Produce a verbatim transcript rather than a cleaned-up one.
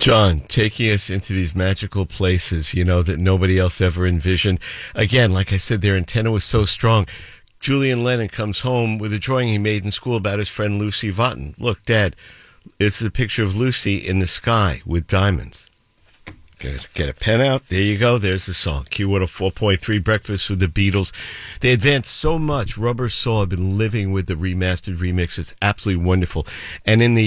John, taking us into these magical places, you know, that nobody else ever envisioned. Again, like I said, their antenna was so strong. Julian Lennon comes home with a drawing he made in school about his friend Lucy Vaughton. Look, Dad, this is a picture of Lucy in the sky with diamonds. Get a, get a pen out. There you go. There's the song. Q one oh four point three, Breakfast with the Beatles. They advanced so much. Rubber Soul. I've been living with the remastered remix. It's absolutely wonderful. And in the